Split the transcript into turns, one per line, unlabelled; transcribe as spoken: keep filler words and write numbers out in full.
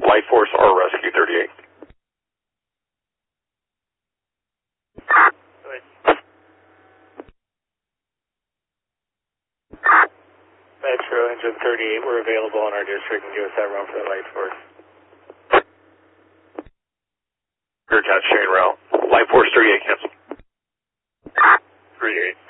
Light Force or Rescue thirty-eight.
Metro Engine thirty-eight, we're available in our district and give us that run for the Light Force.
Air Catch chain route. Light Force thirty-eight cancel.
thirty-eight.